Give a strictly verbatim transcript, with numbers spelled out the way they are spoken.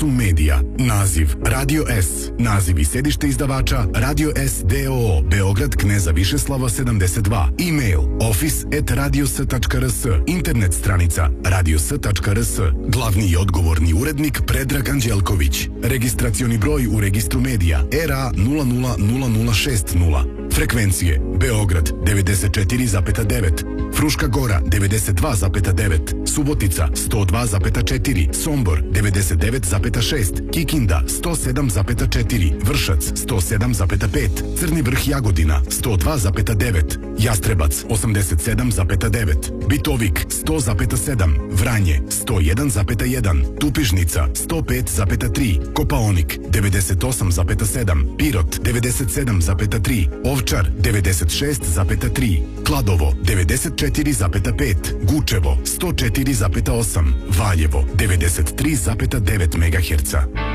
Univerzum Medija. Naziv Radio S. Naziv i sedište izdavača Radio S D O O, Beograd, Kneza Višeslava sedamdeset dva. E-mail office at radios tačka r s. Internet stranica radios tačka r s. Glavni i odgovorni urednik Predrag Anđelković. Registracioni broj u registru medija R A nula nula nula nula šest nula. Frekvencije Beograd devedeset četiri zarez devet, Fruška Gora devedeset dva zarez devet, Subotica sto dva zarez četiri, Sombor devedeset devet zarez šest, Kikinda sto sedam zarez četiri, Vršac sto sedam zarez pet, Crni Vrh Jagodina sto dva zarez devet, Jastrebac osamdeset sedam zarez devet, Bitovik sto zarez sedam, Vranje sto jedan zarez jedan, Tupižnica sto pet zarez tri, Kopaonik devedeset osam zarez sedam, Pirot devedeset sedam zarez tri, Ovčar devedeset šest zarez tri, Kladovo devedeset četiri zarez pet, Gučevo sto četiri zarez osam, Valjevo devedeset tri zarez devet megaherca.